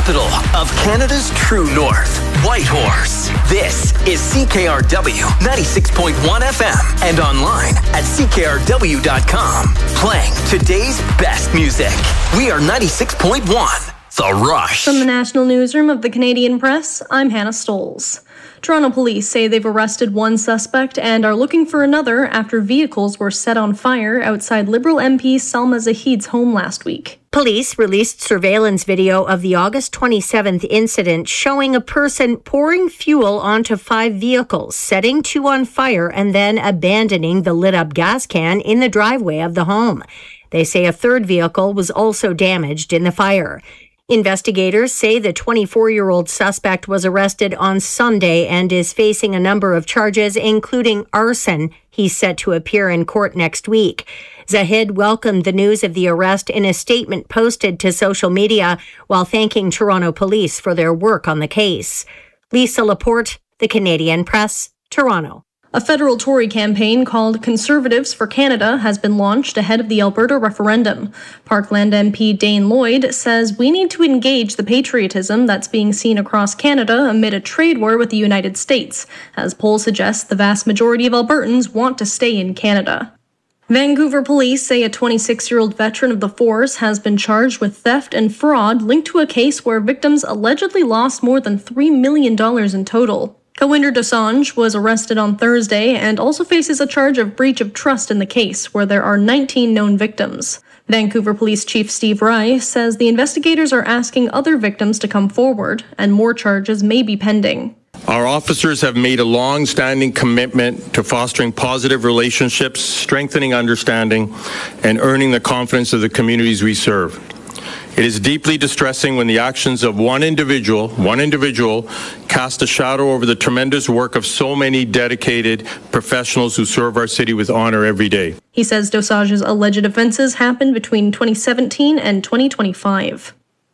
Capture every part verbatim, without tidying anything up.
capital of Canada's true north, Whitehorse. This is C K R W ninety-six point one F M and online at C K R W dot com. Playing today's best music. We are ninety-six point one, The Rush. From the National Newsroom of the Canadian Press, I'm Hannah Stoles. Toronto police say they've arrested one suspect and are looking for another after vehicles were set on fire outside Liberal M P Salma Zahid's home last week. Police released surveillance video of the August twenty-seventh incident showing a person pouring fuel onto five vehicles, setting two on fire and then abandoning the lit-up gas can in the driveway of the home. They say a third vehicle was also damaged in the fire. Investigators say the twenty-four-year-old suspect was arrested on Sunday and is facing a number of charges, including arson. He's set to appear in court next week. Zahid welcomed the news of the arrest in a statement posted to social media while thanking Toronto police for their work on the case. Lisa Laporte, The Canadian Press, Toronto. A federal Tory campaign called Conservatives for Canada has been launched ahead of the Alberta referendum. Parkland M P Dane Lloyd says we need to engage the patriotism that's being seen across Canada amid a trade war with the United States, as polls suggest the vast majority of Albertans want to stay in Canada. Vancouver police say a twenty-six-year-old veteran of the force has been charged with theft and fraud linked to a case where victims allegedly lost more than three million dollars in total. Kawinder Dosanjh was arrested on Thursday and also faces a charge of breach of trust in the case, where there are nineteen known victims. Vancouver Police Chief Steve Rye says the investigators are asking other victims to come forward, and more charges may be pending. Our officers have made a long-standing commitment to fostering positive relationships, strengthening understanding, and earning the confidence of the communities we serve. It is deeply distressing when the actions of one individual, one individual, cast a shadow over the tremendous work of so many dedicated professionals who serve our city with honor every day. He says Dosanjh's alleged offenses happened between twenty seventeen and twenty twenty-five.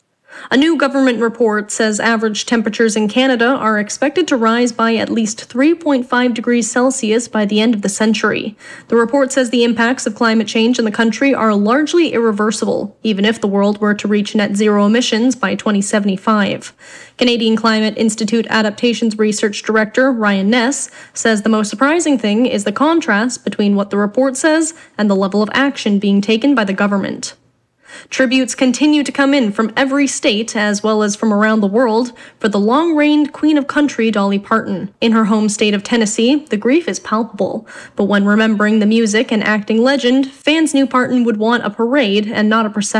A new government report says average temperatures in Canada are expected to rise by at least three point five degrees Celsius by the end of the century. The report says the impacts of climate change in the country are largely irreversible, even if the world were to reach net zero emissions by twenty seventy-five. Canadian Climate Institute Adaptations Research Director Ryan Ness says the most surprising thing is the contrast between what the report says and the level of action being taken by the government. Tributes continue to come in from every state, as well as from around the world, for the long-reigned Queen of Country, Dolly Parton. In her home state of Tennessee, the grief is palpable. But when remembering the music and acting legend, fans knew Parton would want a parade and not a procession.